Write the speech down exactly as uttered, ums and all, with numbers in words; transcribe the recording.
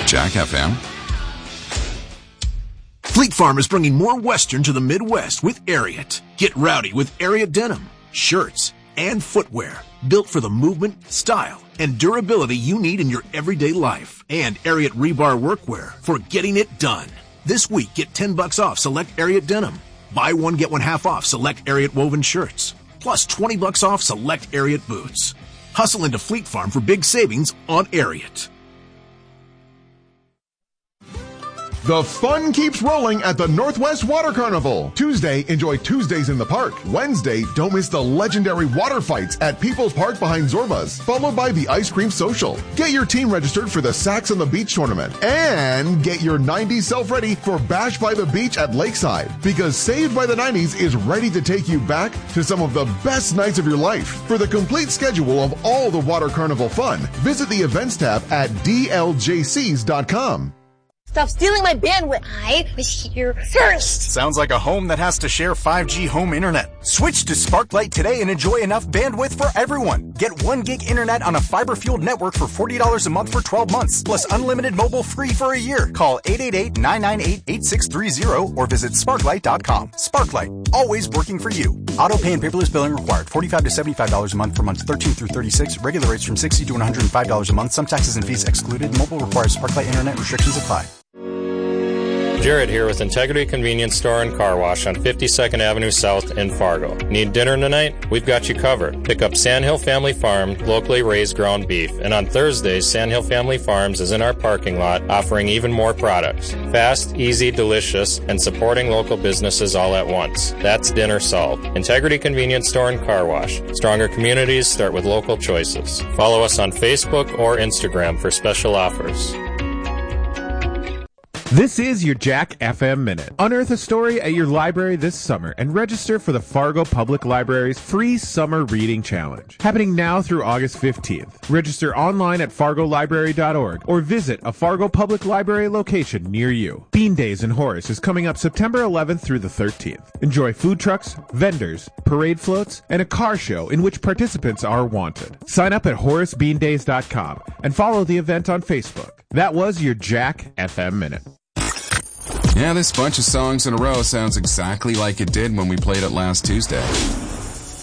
Jack F M. Fleet Farm is bringing more Western to the Midwest with Ariat. Get rowdy with Ariat denim, shirts, and footwear built for the movement, style, and durability you need in your everyday life. And Ariat rebar workwear for getting it done. This week, get ten bucks off select Ariat denim. Buy one, get one half off select Ariat woven shirts. Plus twenty bucks off select Ariat boots. Hustle into Fleet Farm for big savings on Ariat. The fun keeps rolling at the Northwest Water Carnival. Tuesday, enjoy Tuesdays in the Park. Wednesday, don't miss the legendary water fights at People's Park behind Zorba's, followed by the Ice Cream Social. Get your team registered for the Sacks on the Beach tournament. And get your nineties self ready for Bash by the Beach at Lakeside, because Saved by the nineties is ready to take you back to some of the best nights of your life. For the complete schedule of all the Water Carnival fun, visit the events tab at D L J Cs dot com. Stop stealing my bandwidth. I was here first. Sounds like a home that has to share five G home internet. Switch to Sparklight today and enjoy enough bandwidth for everyone. Get one gig internet on a fiber-fueled network for forty dollars a month for twelve months, plus unlimited mobile free for a year. Call eight eight eight, nine nine eight, eight six three zero or visit sparklight dot com. Sparklight, always working for you. Auto pay and paperless billing required. forty-five to seventy-five dollars a month for months thirteen through thirty-six. Regular rates from sixty to one hundred five dollars a month. Some taxes and fees excluded. Mobile requires Sparklight internet. Restrictions apply. Jared here with Integrity Convenience Store and Car Wash on fifty-second Avenue South in Fargo. Need dinner tonight? We've got you covered. Pick up Sandhill Family Farm, locally raised ground beef. And on Thursdays, Sandhill Family Farms is in our parking lot offering even more products. Fast, easy, delicious, and supporting local businesses all at once. That's dinner solved. Integrity Convenience Store and Car Wash. Stronger communities start with local choices. Follow us on Facebook or Instagram for special offers. This is your Jack F M Minute. Unearth a story at your library this summer and register for the Fargo Public Library's free Summer Reading Challenge, happening now through August fifteenth. Register online at fargo library dot org or visit a Fargo Public Library location near you. Bean Days in Horace is coming up September eleventh through the thirteenth. Enjoy food trucks, vendors, parade floats, and a car show in which participants are wanted. Sign up at horace bean days dot com and follow the event on Facebook. That was your Jack F M Minute. Yeah, this bunch of songs in a row sounds exactly like it did when we played it last Tuesday.